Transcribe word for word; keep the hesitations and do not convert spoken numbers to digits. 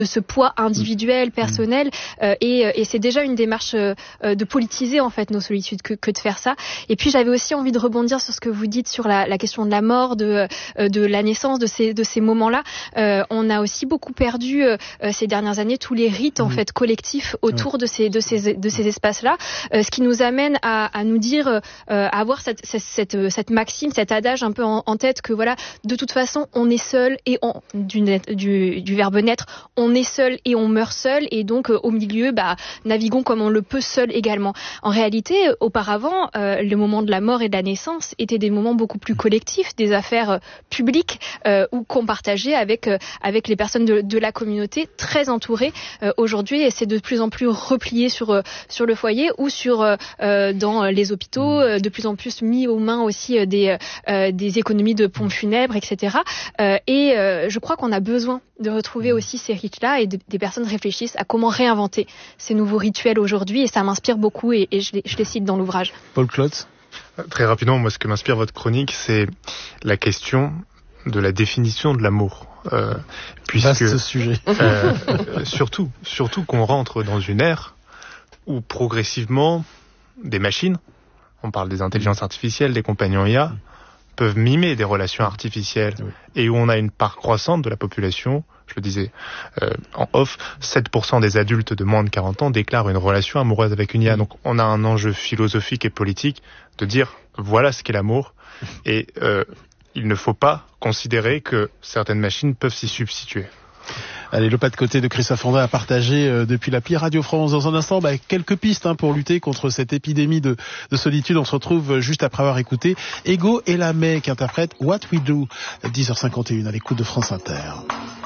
de ce poids individuel, personnel, euh, et, et c'est déjà une démarche euh, de politiser en fait nos solitudes que, que de faire ça. Et puis j'avais aussi envie de rebondir sur ce que vous dites sur la, la question de la mort, de, euh, de la naissance, de ces, de ces moments-là. Euh, on a aussi beaucoup perdu euh, ces dernières années tous les rites en mmh. fait collectifs autour ouais. de ces, de ces, de ces espaces-là, euh, ce qui nous amène à, à nous dire, euh, à avoir cette, cette, cette, cette maxime, cet adage un peu en, en tête que voilà, de toute façon, on est seul et on, du, du, du verbe naître, on On est seul et on meurt seul, et donc euh, au milieu, bah, naviguons comme on le peut seul également. En réalité, euh, auparavant, euh, le moment de la mort et de la naissance étaient des moments beaucoup plus collectifs, des affaires euh, publiques euh, ou qu'on partageait avec euh, avec les personnes de, de la communauté, très entourées. Euh, aujourd'hui, c'est de plus en plus replié sur euh, sur le foyer ou sur euh, dans les hôpitaux, euh, de plus en plus mis aux mains aussi euh, des euh, des économies de pompes funèbres, et cetera. Euh, et euh, je crois qu'on a besoin de retrouver aussi ces rites-là, et de, des personnes réfléchissent à comment réinventer ces nouveaux rituels aujourd'hui, et ça m'inspire beaucoup, et, et je, les, je les cite dans l'ouvrage. Paul Klotz. Très rapidement, moi, ce que m'inspire votre chronique, c'est la question de la définition de l'amour. Euh, puisque, Vaste sujet. Euh, surtout, surtout qu'on rentre dans une ère où progressivement des machines, on parle des intelligences artificielles, des compagnons I A, peuvent mimer des relations artificielles, oui. et où on a une part croissante de la population, je le disais euh, en off, sept pour cent des adultes de moins de quarante ans déclarent une relation amoureuse avec une I A. Donc on a un enjeu philosophique et politique de dire voilà ce qu'est l'amour, et euh, il ne faut pas considérer que certaines machines peuvent s'y substituer. Allez, le pas de côté de Christophe André à partager euh, depuis l'appli Radio France. Dans un instant, bah, quelques pistes hein, pour lutter contre cette épidémie de, de solitude. On se retrouve juste après avoir écouté Ego et la May qui interprète What We Do, dix heures cinquante et une à l'écoute de France Inter.